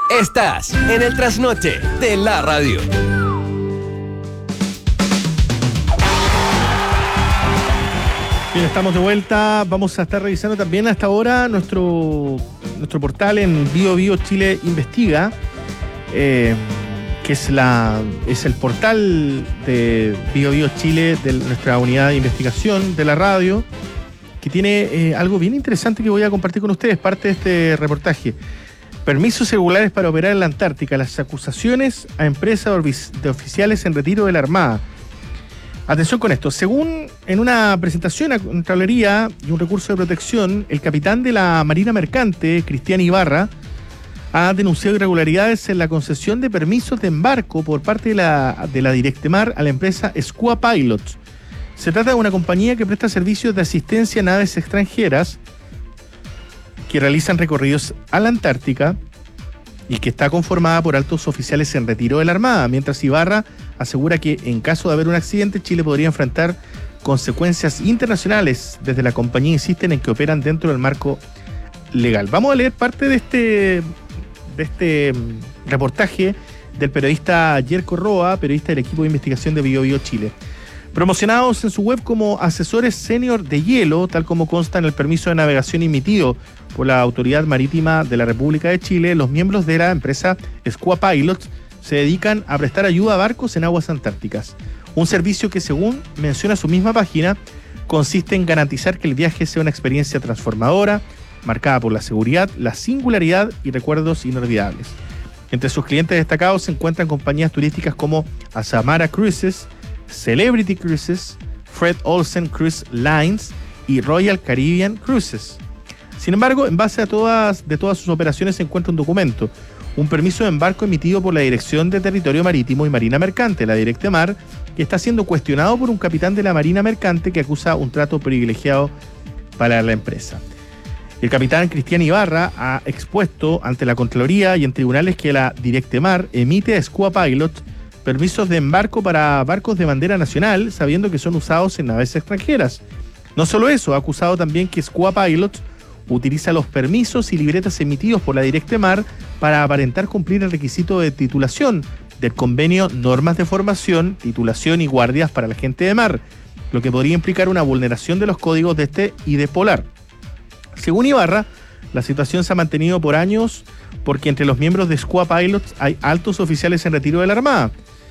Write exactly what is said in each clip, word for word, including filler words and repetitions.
Estás en el trasnoche de la radio. Bien, estamos de vuelta. Vamos a estar revisando también hasta ahora nuestro, nuestro portal en Bio Bio Chile Investiga, eh, que es, la, es el portal de Bio Bio Chile, de nuestra unidad de investigación de la radio, que tiene eh, algo bien interesante que voy a compartir con ustedes, parte de este reportaje. Permisos irregulares para operar en la Antártica, las acusaciones a empresas de oficiales en retiro de la Armada. Atención con esto, según en una presentación a Contraloría y un recurso de protección, el capitán de la Marina Mercante, Cristian Ibarra, ha denunciado irregularidades en la concesión de permisos de embarco por parte de la, de la Directemar a la empresa Squua Pilots. Se trata de una compañía que presta servicios de asistencia a naves extranjeras que realizan recorridos a la Antártica y que está conformada por altos oficiales en retiro de la Armada, mientras Ibarra asegura que en caso de haber un accidente, Chile podría enfrentar consecuencias internacionales. Desde la compañía insisten en que operan dentro del marco legal. Vamos a leer parte de este, de este reportaje del periodista Yerko Roa, periodista del equipo de investigación de Bio Bio Chile. Promocionados en su web como asesores senior de hielo, tal como consta en el permiso de navegación emitido por la Autoridad Marítima de la República de Chile, los miembros de la empresa Squua Pilots se dedican a prestar ayuda a barcos en aguas antárticas. Un servicio que, según menciona su misma página, consiste en garantizar que el viaje sea una experiencia transformadora, marcada por la seguridad, la singularidad y recuerdos inolvidables. Entre sus clientes destacados se encuentran compañías turísticas como Azamara Cruises, Celebrity Cruises, Fred Olsen Cruise Lines y Royal Caribbean Cruises. Sin embargo, en base a todas, de todas sus operaciones se encuentra un documento, un permiso de embarco emitido por la Dirección de Territorio Marítimo y Marina Mercante, la Directemar, que está siendo cuestionado por un capitán de la Marina Mercante que acusa un trato privilegiado para la empresa. El capitán Cristian Ibarra ha expuesto ante la Contraloría y en tribunales que la Directemar emite a Squua Pilots permisos de embarco para barcos de bandera nacional, sabiendo que son usados en naves extranjeras. No solo eso, ha acusado también que Squua Pilots utiliza los permisos y libretas emitidos por la Directemar para aparentar cumplir el requisito de titulación del convenio Normas de Formación, Titulación y Guardias para la Gente de Mar, lo que podría implicar una vulneración de los códigos de este y de Polar. Según Ibarra, la situación se ha mantenido por años porque entre los miembros de Squua Pilots hay altos oficiales en retiro de la Armada.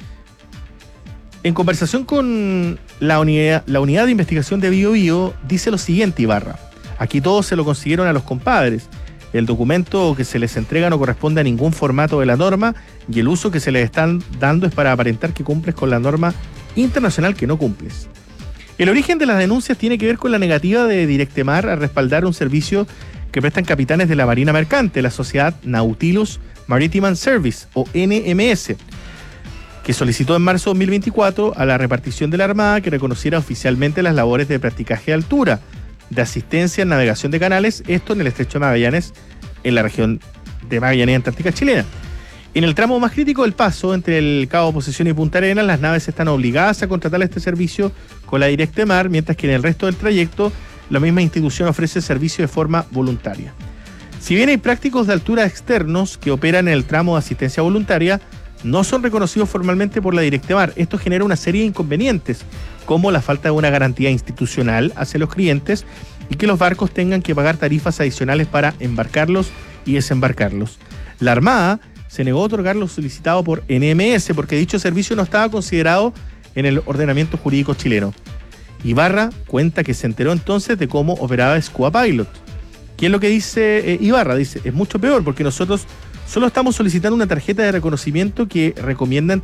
En conversación con la unidad, la unidad de investigación de Bio Bio, dice lo siguiente Ibarra: aquí todos se lo consiguieron a los compadres. El documento que se les entrega no corresponde a ningún formato de la norma y el uso que se les están dando es para aparentar que cumples con la norma internacional que no cumples. El origen de las denuncias tiene que ver con la negativa de Directemar a respaldar un servicio que prestan capitanes de la Marina Mercante, la sociedad Nautilus Maritime Service, o N M S, que solicitó en marzo de dos mil veinticuatro a la repartición de la Armada que reconociera oficialmente las labores de practicaje de altura, de asistencia en navegación de canales, esto en el estrecho de Magallanes, en la región de Magallanes Antártica chilena. En el tramo más crítico del paso, entre el Cabo Posesión y Punta Arenas, las naves están obligadas a contratar este servicio con la Directemar, mientras que en el resto del trayecto, la misma institución ofrece servicio de forma voluntaria. Si bien hay prácticos de altura externos que operan en el tramo de asistencia voluntaria, no son reconocidos formalmente por la Directemar. Esto genera una serie de inconvenientes, como la falta de una garantía institucional hacia los clientes y que los barcos tengan que pagar tarifas adicionales para embarcarlos y desembarcarlos. La Armada se negó a otorgar lo solicitado por N M S porque dicho servicio no estaba considerado en el ordenamiento jurídico chileno. Ibarra cuenta que se enteró entonces de cómo operaba Squua Pilot. ¿Qué es lo que dice eh, Ibarra? Dice, es mucho peor porque nosotros solo estamos solicitando una tarjeta de reconocimiento que recomiendan